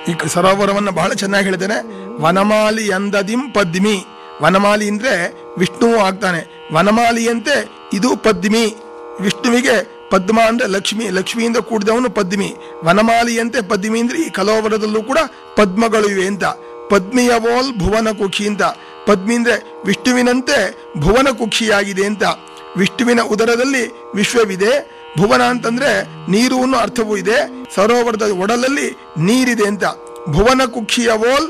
ಈ ಸರೋವರವನ್ನು ಬಹಳ ಚೆನ್ನಾಗಿ ಹೇಳಿದ್ದೇನೆ. ವನಮಾಲಿ ಅಂದದಿಂ ಪದ್ಮಿ. ವನಮಾಲಿ ಅಂದ್ರೆ ವಿಷ್ಣುವು ಆಗ್ತಾನೆ. ವನಮಾಲಿಯಂತೆ ಇದು ಪದ್ಮಿ. ವಿಷ್ಣುವಿಗೆ ಪದ್ಮ ಅಂದ್ರೆ ಲಕ್ಷ್ಮಿ, ಲಕ್ಷ್ಮಿಯಿಂದ ಕೂಡಿದವನು ಪದ್ಮಿ. ವನಮಾಲಿಯಂತೆ ಪದ್ಮಿ ಅಂದ್ರೆ ಈ ಕಲೋವರದಲ್ಲೂ ಕೂಡ ಪದ್ಮಗಳು ಇವೆ ಅಂತ. ಪದ್ಮಿಯವೋಲ್ ಭುವನ ಕುಕ್ಷಿ ಅಂತ. ಪದ್ಮಿ ಅಂದ್ರೆ ವಿಷ್ಣುವಿನಂತೆ ಭುವನ ಕುಕ್ಷಿಯಾಗಿದೆ ಅಂತ. ವಿಷ್ಣುವಿನ ಉದರದಲ್ಲಿ ವಿಶ್ವವಿದೆ. ಭುವನ ಅಂತಂದ್ರೆ ನೀರು ಅನ್ನೋ ಅರ್ಥವೂ ಇದೆ. ಸರೋವರದ ಒಡಲಲ್ಲಿ ನೀರಿದೆ ಅಂತ. ಭುವನ ಕುಕ್ಷಿಯವೋಲ್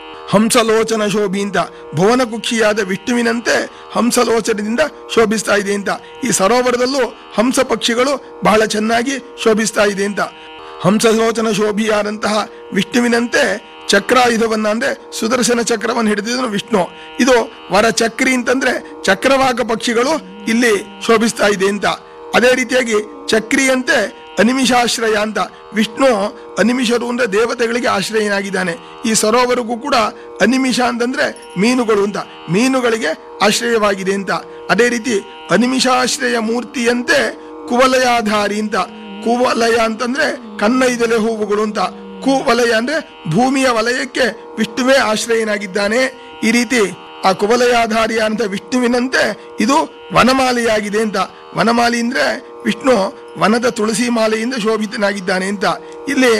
ಹಂಸಲೋಚನ ಶೋಭಿ ಅಂತ. ಭುವನ ಕುಕ್ಷಿಯಾದ ವಿಷ್ಣುವಿನಂತೆ ಹಂಸಲೋಚನದಿಂದ ಶೋಭಿಸ್ತಾ ಇದೆ ಅಂತ. ಈ ಸರೋವರದಲ್ಲೂ ಹಂಸ ಪಕ್ಷಿಗಳು ಬಹಳ ಚೆನ್ನಾಗಿ ಶೋಭಿಸ್ತಾ ಇದೆ ಅಂತ. ಹಂಸಲೋಚನ ಶೋಭಿಯಾದಂತಹ ವಿಷ್ಣುವಿನಂತೆ ಚಕ್ರಾಯುಧವನ್ನ ಅಂದ್ರೆ ಸುದರ್ಶನ ಚಕ್ರವನ್ನು ಹಿಡಿದಿದ್ದನು ವಿಷ್ಣು. ಇದು ವರ ಚಕ್ರಿ ಅಂತಂದ್ರೆ ಚಕ್ರವಾಕ ಪಕ್ಷಿಗಳು ಇಲ್ಲಿ ಶೋಭಿಸ್ತಾ ಇದೆ ಅಂತ. ಅದೇ ರೀತಿಯಾಗಿ ಚಕ್ರಿಯಂತೆ ಅನಿಮಿಷಾಶ್ರಯ ಅಂತ. ವಿಷ್ಣು ಅನಿಮಿಷರು ಅಂದ್ರೆ ದೇವತೆಗಳಿಗೆ ಆಶ್ರಯನಾಗಿದ್ದಾನೆ. ಈ ಸರೋವರಕ್ಕೂ ಕೂಡ ಅನಿಮಿಷ ಅಂತಂದ್ರೆ ಮೀನುಗಳು ಅಂತ, ಮೀನುಗಳಿಗೆ ಆಶ್ರಯವಾಗಿದೆ ಅಂತ. ಅದೇ ರೀತಿ ಅನಿಮಿಷಾಶ್ರಯ ಮೂರ್ತಿಯಂತೆ ಕುವಲಯಾಧಾರಿ ಅಂತ. ಕುವಲಯ ಅಂತಂದ್ರೆ ಕನ್ನೈದಲೆ ಹೂವುಗಳು ಅಂತ. ಕುವಲಯ ಅಂದ್ರೆ ಭೂಮಿಯ ವಲಯಕ್ಕೆ ವಿಷ್ಣುವೇ ಆಶ್ರಯನಾಗಿದ್ದಾನೆ. ಈ ರೀತಿ ಆ ಕುವಲಯಾಧಾರಿಯ ಅಂತ ವಿಷ್ಣುವಿನಂತೆ ಇದು ವನಮಾಲೆಯಾಗಿದೆ ಅಂತ. ವನಮಾಲಿ ಅಂದ್ರೆ ವಿಷ್ಣು ವನದ ತುಳಸಿ ಮಾಲೆಯಿಂದ ಶೋಭಿತನಾಗಿದ್ದಾನೆ ಅಂತ. ಇಲ್ಲಿ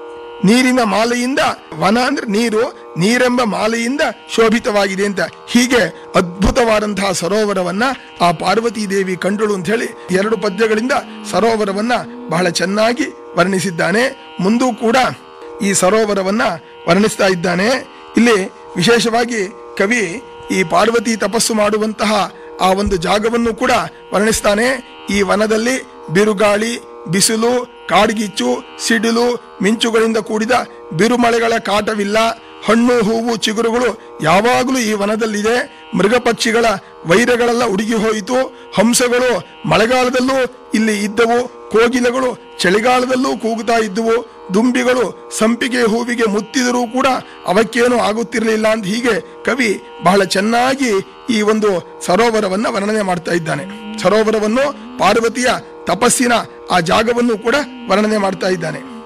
ನೀರಿನ ಮಾಲೆಯಿಂದ, ವನ ಅಂದ್ರೆ ನೀರು, ನೀರೆಂಬ ಮಾಲೆಯಿಂದ ಶೋಭಿತವಾಗಿದೆ ಅಂತ. ಹೀಗೆ ಅದ್ಭುತವಾದಂತಹ ಸರೋವರವನ್ನ ಆ ಪಾರ್ವತೀ ದೇವಿ ಕಂಡಳು ಅಂತ ಹೇಳಿ 2 ಪದ್ಯಗಳಿಂದ ಸರೋವರವನ್ನ ಬಹಳ ಚೆನ್ನಾಗಿ ವರ್ಣಿಸಿದ್ದಾನೆ. ಮುಂದೂ ಕೂಡ ಈ ಸರೋವರವನ್ನ ವರ್ಣಿಸ್ತಾ ಇದ್ದಾನೆ. ಇಲ್ಲಿ ವಿಶೇಷವಾಗಿ ಕವಿ ಈ ಪಾರ್ವತಿ ತಪಸ್ಸು ಮಾಡುವಂತಹ ಆ ಒಂದು ಜಾಗವನ್ನು ಕೂಡ ವರ್ಣಿಸ್ತಾನೆ. ಈ ವನದಲ್ಲಿ ಬಿರುಗಾಳಿ, ಬಿಸಿಲು, ಕಾಡ್ಗಿಚ್ಚು, ಸಿಡಿಲು, ಮಿಂಚುಗಳಿಂದ ಕೂಡಿದ ಬಿರುಮಳೆಗಳ ಕಾಟವಿಲ್ಲ. ಹಣ್ಣು, ಹೂವು, ಚಿಗುರುಗಳು ಯಾವಾಗಲೂ ಈ ವನದಲ್ಲಿದೆ. ಮೃಗ ಪಕ್ಷಿಗಳ ವೈರಗಳೆಲ್ಲ ಉಡುಗಿ ಹೋಯಿತು. ಹಂಸಗಳು ಮಳೆಗಾಲದಲ್ಲೂ ಇಲ್ಲಿ ಇದ್ದವು. ಕೋಗಿಲೆಗಳು ಚಳಿಗಾಲದಲ್ಲೂ ಕೂಗುತ್ತಾ ಇದ್ದುವು. ದುಂಬಿಗಳು ಸಂಪಿಗೆ ಹೂವಿಗೆ ಮುತ್ತಿದರೂ ಕೂಡ ಅವಕ್ಕೇನು ಆಗುತ್ತಿರಲಿಲ್ಲ ಅಂತ. ಹೀಗೆ ಕವಿ ಬಹಳ ಚೆನ್ನಾಗಿ ಈ ಒಂದು ಸರೋವರವನ್ನ ವರ್ಣನೆ ಮಾಡ್ತಾ ಇದ್ದಾನೆ. ಸರೋವರವನ್ನು, ಪಾರ್ವತಿಯ ತಪಸ್ಸಿನ ಆ ಜಾಗವನ್ನು ಕೂಡ ವರ್ಣನೆ ಮಾಡ್ತಾ ಇದ್ದಾನೆ.